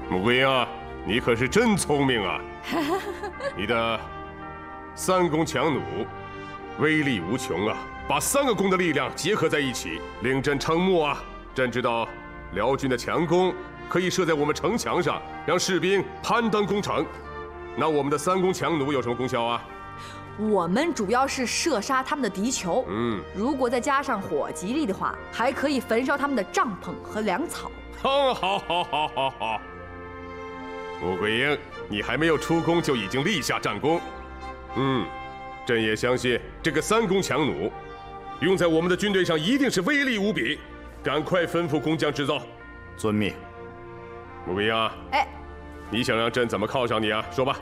穆桂英啊，你可是真聪明啊！你的三弓强弩，威力无穷啊！把3个弓的力量结合在一起，令朕瞠目啊！朕知道辽军的强弓可以射在我们城墙上，让士兵攀登攻城。那我们的3弓强弩有什么功效啊？ 我们主要是射杀他们的敌酋。如果再加上火击力的话，还可以焚烧他们的帐篷和粮草。 好。穆桂英，你还没有出宫就已经立下战功。朕也相信这个3弓强弩，用在我们的军队上一定是威力无比。赶快吩咐工匠制造。 遵命。 穆桂英啊，你想让朕怎么犒赏你啊？说吧。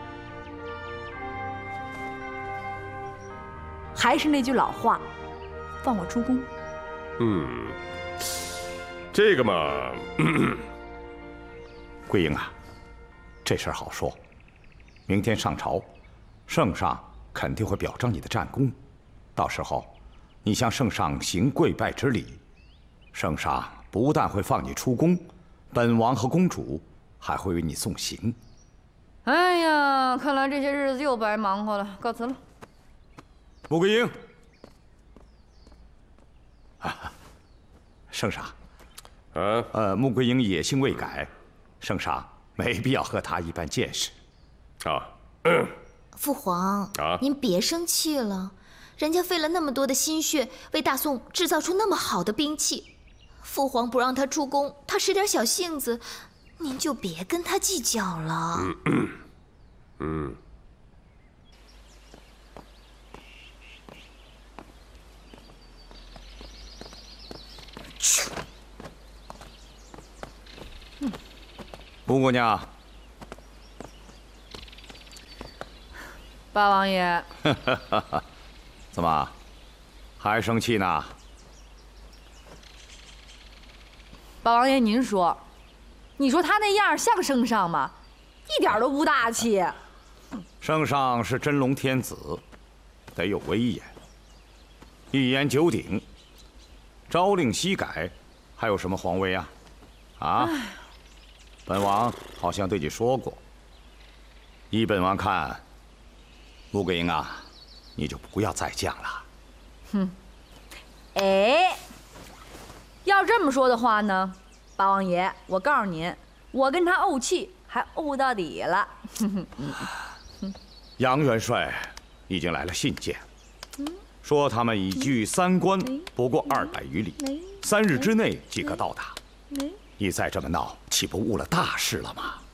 还是那句老话，放我出宫。 这个嘛， 桂英啊，这事儿好说。明天上朝，圣上肯定会表彰你的战功，到时候你向圣上行跪拜之礼，圣上不但会放你出宫，本王和公主还会为你送行。 哎呀，看来这些日子又白忙活了，告辞了。 穆桂英，圣上，穆桂英野心未改，圣上没必要和她一般见识。 父皇，您别生气了，人家费了那么多的心血，为大宋制造出那么好的兵器，父皇不让他出宫，他使点小性子，您就别跟他计较了。 穆姑娘， 八王爷， 怎么还生气呢？ 八王爷，您说，你说他那样像圣上吗？一点都不大气。 圣上是真龙天子，得有威严，一言九鼎，朝令夕改，还有什么皇威啊？本王好像对你说过，依本王看，穆桂英啊，你就不要再犟了。 要这么说的话呢，八王爷，我告诉您，我跟他怄气还怄到底了。 杨元帅已经来了信件，说他们已距三关不过200余里，3日之内即可到达。你再这么闹，岂不误了大事了吗？